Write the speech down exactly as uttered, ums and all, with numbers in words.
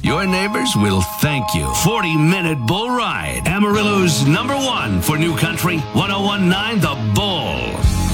Your neighbors will thank you. forty-minute bull ride. Amarillo's number one for New Country, one oh one point nine The Bull.